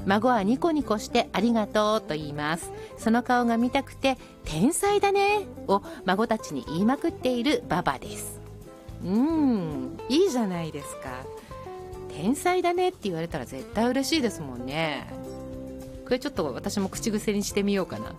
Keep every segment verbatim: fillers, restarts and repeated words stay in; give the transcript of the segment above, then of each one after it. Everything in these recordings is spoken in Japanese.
孫はニコニコしてありがとうと言います。その顔が見たくて天才だねを孫たちに言いまくっているババです。うーん、いいじゃないですか。天才だねって言われたら絶対嬉しいですもんね。これちょっと私も口癖にしてみようかな。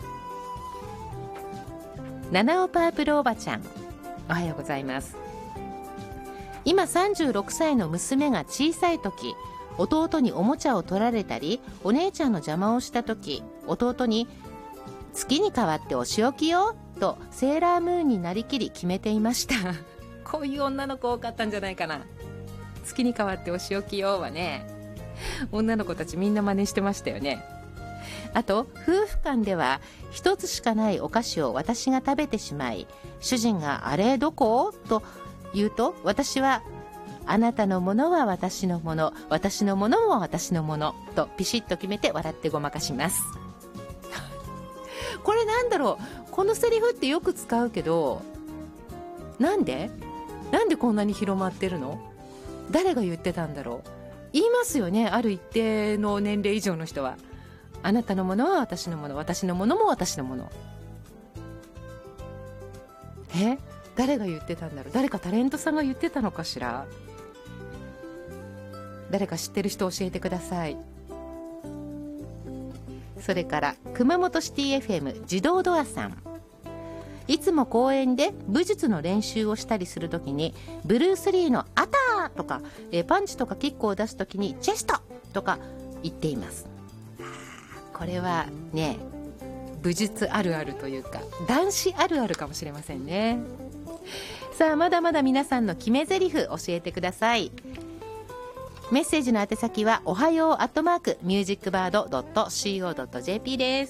七尾パープルおばちゃん、おはようございます。今さんじゅうろくさいの娘が小さい時、弟におもちゃを取られたりお姉ちゃんの邪魔をした時、弟に月に代わってお仕置きよとセーラームーンになりきり決めていましたこういう女の子多かったんじゃないかな。月に代わってお仕置きよはね、女の子たちみんな真似してましたよね。あと夫婦間では一つしかないお菓子を私が食べてしまい、主人があれどこ？と言うと、私はあなたのものは私のもの、私のものも私のものとピシッと決めて笑ってごまかしますこれなんだろう、このセリフってよく使うけど、なんでなんでこんなに広まってるの？誰が言ってたんだろう。言いますよね、ある一定の年齢以上の人は。あなたのものは私のもの、私のものも私のもの。え、誰が言ってたんだろう。誰かタレントさんが言ってたのかしら。誰か知ってる人教えてください。それから熊本シティ エフエム 自動ドアさん、いつも公園で武術の練習をしたりするときにブルース・リーのアターとか、えパンチとかキックを出すときにチェストとか言っています。これはね、武術あるあるというか男子あるあるかもしれませんね。さあ、まだまだ皆さんの決め台詞教えてください。メッセージの宛先はおはようアットマークミュージックバードドットシーオードットジェーピー です。